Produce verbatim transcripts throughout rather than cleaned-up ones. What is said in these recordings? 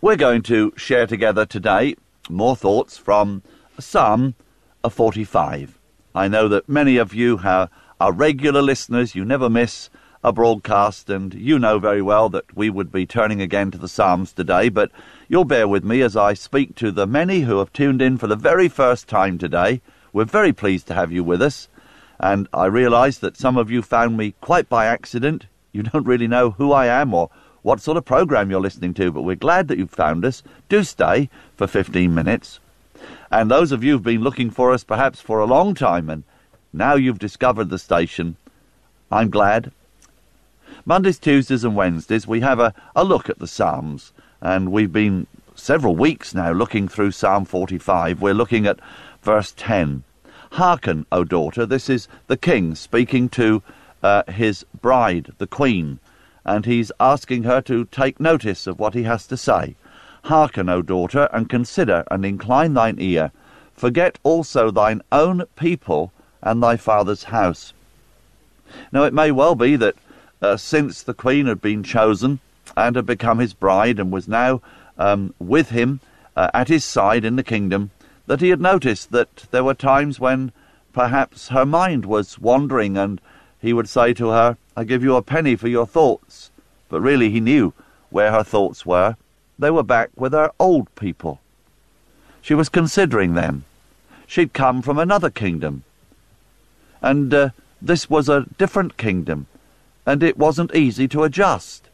We're going to share together today more thoughts from Psalm forty-five. I know that many of you are, are regular listeners. You never miss a broadcast, and you know very well that we would be turning again to the Psalms today, but you'll bear with me as I speak to the many who have tuned in for the very first time today. We're very pleased to have you with us, and I realise that some of you found me quite by accident. You don't really know who I am or what sort of programme you're listening to, but we're glad that you've found us. Do stay for fifteen minutes. And those of you who've been looking for us perhaps for a long time, and now you've discovered the station, I'm glad. Mondays, Tuesdays and Wednesdays we have a, a look at the Psalms, and we've been several weeks now looking through Psalm forty-five. We're looking at verse ten. Hearken, O daughter, this is the king speaking to uh, his bride, the queen, and he's asking her to take notice of what he has to say. Hearken, O daughter, and consider, and incline thine ear. Forget also thine own people and thy father's house. Now it may well be that uh, since the queen had been chosen and had become his bride and was now um, with him uh, at his side in the kingdom, that he had noticed that there were times when perhaps her mind was wandering, and he would say to her, I give you a penny for your thoughts. But really he knew where her thoughts were. They were back with her old people. She was considering them. She'd come from another kingdom. And uh, this was a different kingdom, and it wasn't easy to adjust.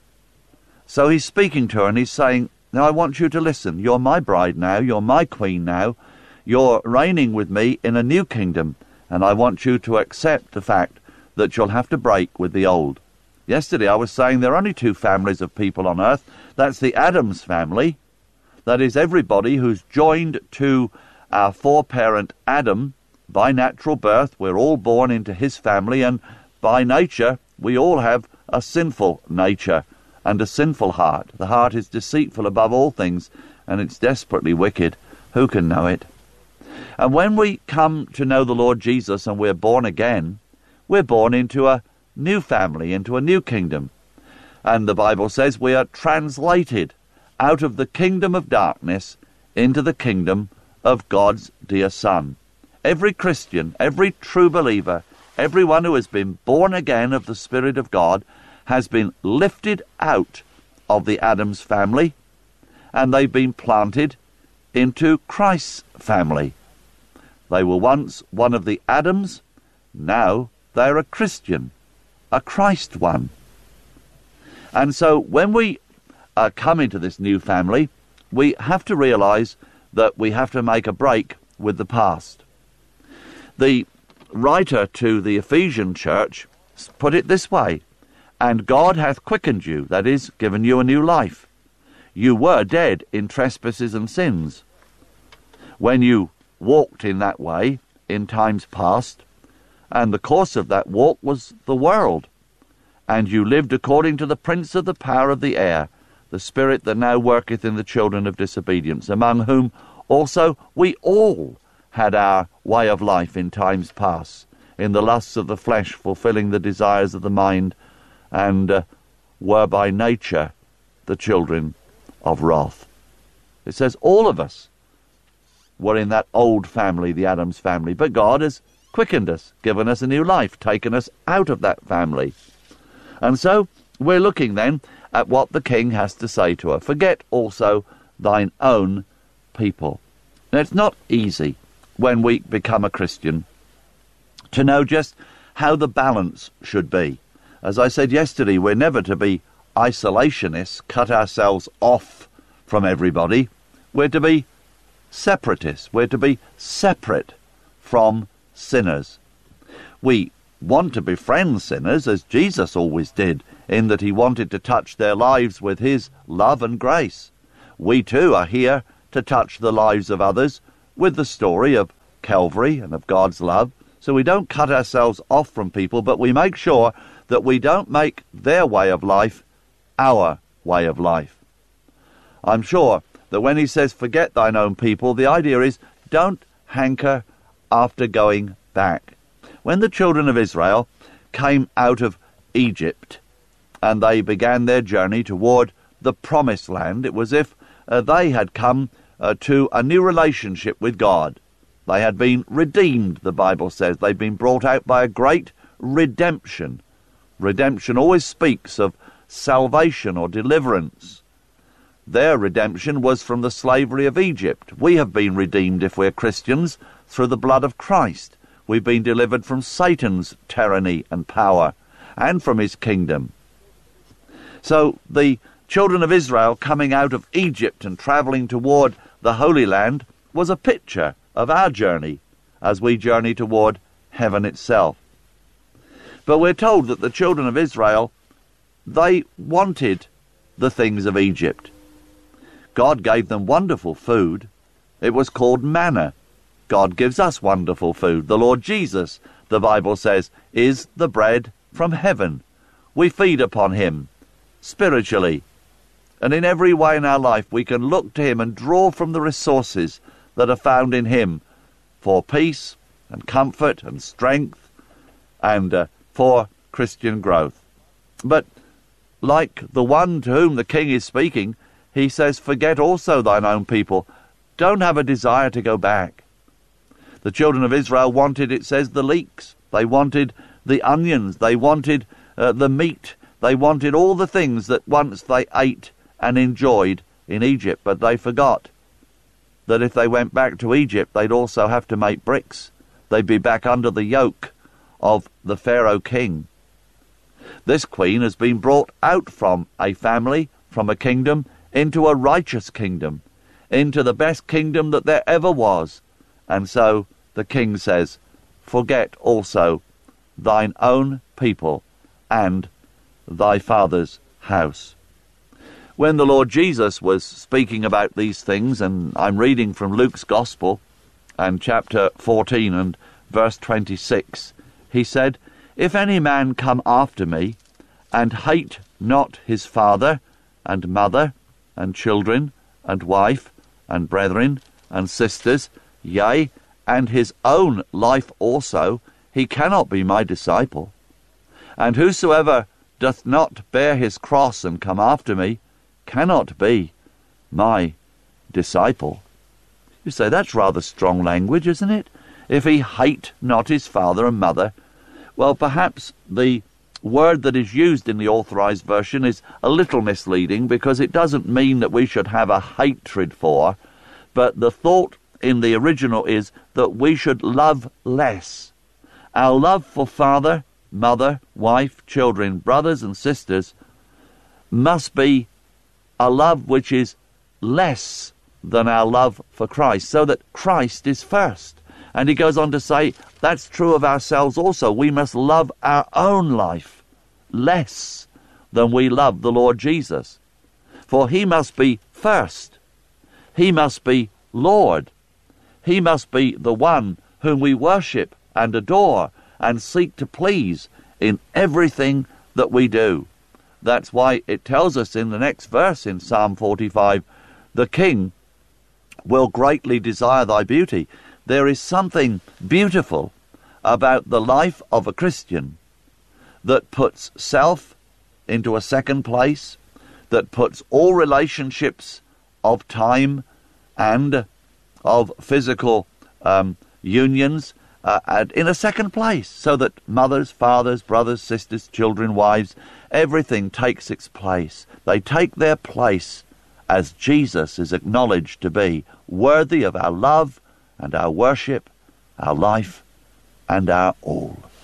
So he's speaking to her and he's saying, now I want you to listen. You're my bride now. You're my queen now. You're reigning with me in a new kingdom, and I want you to accept the fact that you'll have to break with the old. Yesterday I was saying there are only two families of people on earth. That's the Adams family. That is everybody who's joined to our foreparent Adam by natural birth. We're all born into his family, and by nature we all have a sinful nature and a sinful heart. The heart is deceitful above all things, and it's desperately wicked. Who can know it? And when we come to know the Lord Jesus and we're born again, we're born into a new family, into a new kingdom. And the Bible says we are translated out of the kingdom of darkness into the kingdom of God's dear Son. Every Christian, every true believer, everyone who has been born again of the Spirit of God has been lifted out of the Adams family, and they've been planted into Christ's family. They were once one of the Adams, now they're a Christian, a Christ one. And so when we uh, come into this new family, we have to realize that we have to make a break with the past. The writer to the Ephesian church put it this way, and God hath quickened you, that is, given you a new life. You were dead in trespasses and sins. When you walked in that way in times past, and the course of that walk was the world, and you lived according to the prince of the power of the air, the spirit that now worketh in the children of disobedience, among whom also we all had our way of life in times past, in the lusts of the flesh, fulfilling the desires of the mind, and uh, were by nature the children of wrath. It says all of us were in that old family, the Adams family, but God has quickened us, given us a new life, taken us out of that family. And so we're looking then at what the king has to say to her. Forget also thine own people. Now, it's not easy when we become a Christian to know just how the balance should be. As I said yesterday, we're never to be isolationists, cut ourselves off from everybody. We're to be separatists. We're to be separate from sinners. We want to befriend sinners, as Jesus always did, in that he wanted to touch their lives with his love and grace. We too are here to touch the lives of others with the story of Calvary and of God's love. So we don't cut ourselves off from people, but we make sure that we don't make their way of life our way of life. I'm sure that when he says, forget thine own people, the idea is don't hanker after going back. When the children of Israel came out of Egypt and they began their journey toward the promised land, it was as if uh, they had come uh, to a new relationship with God. They had been redeemed, the Bible says. They'd been brought out by a great redemption. Redemption always speaks of salvation or deliverance. Their redemption was from the slavery of Egypt. We have been redeemed, if we're Christians, through the blood of Christ. We've been delivered from Satan's tyranny and power, and from his kingdom. So the children of Israel coming out of Egypt and travelling toward the Holy Land was a picture of our journey as we journey toward heaven itself. But we're told that the children of Israel, they wanted the things of Egypt. God gave them wonderful food. It was called manna. God gives us wonderful food. The Lord Jesus, the Bible says, is the bread from heaven. We feed upon him spiritually. And in every way in our life we can look to him and draw from the resources that are found in him for peace and comfort and strength and uh, for Christian growth. But like the one to whom the king is speaking, he says, forget also thine own people. Don't have a desire to go back. The children of Israel wanted, it says, the leeks. They wanted the onions. They wanted uh, the meat. They wanted all the things that once they ate and enjoyed in Egypt. But they forgot that if they went back to Egypt, they'd also have to make bricks. They'd be back under the yoke of the Pharaoh king. This queen has been brought out from a family, from a kingdom, into a righteous kingdom, into the best kingdom that there ever was. And so the king says, forget also thine own people and thy father's house. When the Lord Jesus was speaking about these things, and I'm reading from Luke's Gospel, and chapter fourteen and verse twenty-six, he said, if any man come after me, and hate not his father, and mother, and children, and wife, and brethren, and sisters, yea, and his own life also, he cannot be my disciple. And whosoever doth not bear his cross and come after me, cannot be my disciple. You say, that's rather strong language, isn't it? If he hate not his father and mother. Well, perhaps the word that is used in the Authorized Version is a little misleading, because it doesn't mean that we should have a hatred for, but the thought in the original is that we should love less. Our love for father, mother, wife, children, brothers and sisters must be a love which is less than our love for Christ, so that Christ is first. And he goes on to say, that's true of ourselves also. We must love our own life less than we love the Lord Jesus. For he must be first. He must be Lord. He must be the one whom we worship and adore and seek to please in everything that we do. That's why it tells us in the next verse in Psalm forty-five, the king will greatly desire thy beauty. There is something beautiful about the life of a Christian that puts self into a second place, that puts all relationships of time and of physical um, unions uh, and in a second place, so that mothers, fathers, brothers, sisters, children, wives, everything takes its place. They take their place as Jesus is acknowledged to be worthy of our love and our worship, our life and our all.